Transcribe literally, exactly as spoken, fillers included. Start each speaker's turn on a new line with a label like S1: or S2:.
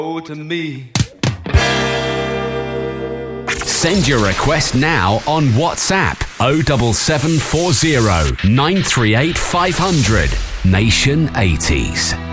S1: to me.
S2: Send your request now on WhatsApp oh double seven four zero nine three eight five hundred. Nation eighties.